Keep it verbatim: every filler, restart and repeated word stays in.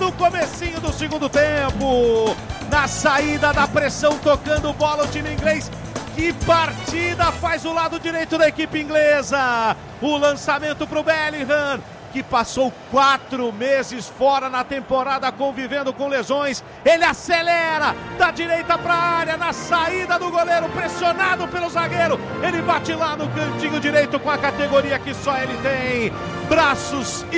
no comecinho do segundo tempo. Na saída da pressão, tocando bola o time inglês. Que partida faz o lado direito da equipe inglesa. O lançamento para o Bellingham, que passou quatro meses fora na temporada convivendo com lesões. Ele acelera da direita para a área, na saída do goleiro, pressionado pelo zagueiro. Ele bate lá no cantinho direito com a categoria que só ele tem. Braços e